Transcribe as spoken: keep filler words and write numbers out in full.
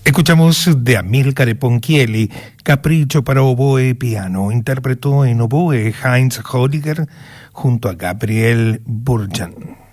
Escuchamos de Amilcare Ponchielli, Capricho para oboe y piano. Interpretó en oboe Heinz Holliger junto a Gabriel Burjan.